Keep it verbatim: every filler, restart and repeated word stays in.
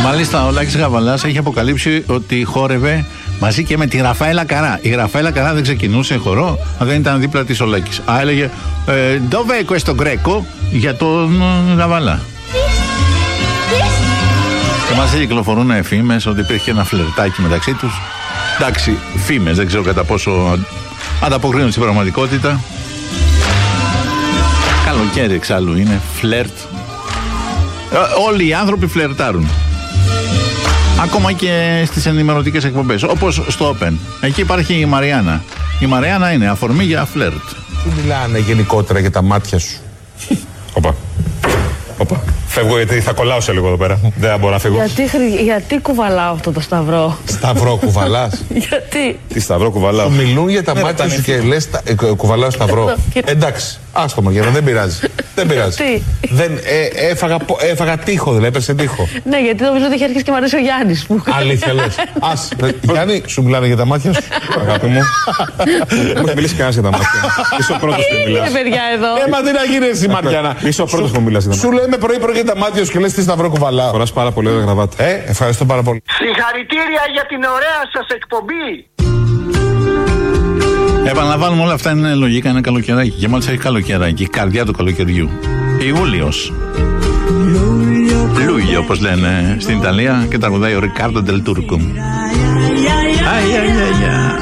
Μάλιστα, ο Λάκης Γαβαλάς έχει αποκαλύψει ότι χόρευε μαζί και με τη Ραφαέλα Καρά. Η Ραφαέλα Καρά δεν ξεκινούσε χορό, αν δεν ήταν δίπλα της ο Λάκης. Α, έλεγε «Dove questo greco» για τον Γαβαλά. Και μας κυκλοφορούν εφήμες ότι υπήρχε ένα φλερτάκι μεταξύ τους. Εντάξει, φήμες, δεν ξέρω κατά πόσο ανταποκρίνουν στην πραγματικότητα. Καλοκαίρι εξάλλου είναι, φλερτ. Όλοι οι άνθρωποι φλερτάρουν. Ακόμα και στις ενημερωτικές εκπομπές, όπως στο Open. Εκεί υπάρχει η Μαριάννα. Η Μαριάννα είναι αφορμή για φλερτ. Τι μιλάνε γενικότερα για τα μάτια σου? Οπα. Οπα. Φεύγω γιατί θα κολλάω σε λίγο εδώ πέρα. Δεν μπορώ να φύγω. Γιατί, γιατί κουβαλάω αυτό το σταυρό? Σταυρό κουβαλάς? Γιατί? Τι σταυρό κουβαλάω? Σου μιλούν για τα ναι, μάτια σου και λες ε, κουβαλάω σταυρό. Εντάξει, άστο Μαριάννα, δεν πειράζει. Δεν πειράζει. Δεν, ε, έφαγα, έφαγα τείχο, δηλαδή έπεσε τείχο. Ναι, γιατί νομίζω ότι έχει αρχίσει και μου αρέσει ο Γιάννης. Αλήθεια λες? Ας, Γιάννη, σου μιλάνε για τα μάτια σου? Αγάπη μου. Μου έχει μιλήσει κανένας για τα μάτια. Είσαι ο πρώτος που μιλάς. Είναι παιδιά εδώ. Ε, μα τι να γίνει εσύ Μαριάννα? Είσαι ο πρώτος που μιλάς για τα μάτια. Σου λέμε πρωί-πρωί για τα μάτια σου και λες τι σταυρό κουβαλάω. Φοράς πάρα πολύ ωραία γραβάτα. Ε, ευχαριστώ πάρα πολύ. Συγχαρητήρια για την ωραία σας εκπομπή. Επαναλαμβάνουμε, όλα αυτά είναι λογικά, είναι καλοκαιράκι. Και μάλιστα έχει καλοκαιράκι, η καρδιά του καλοκαιριού. Ιούλιος. Λούγιο, όπως λένε στην Ιταλία, και τραγουδάει ο Ρικάρντο Ντελ Τούρκο.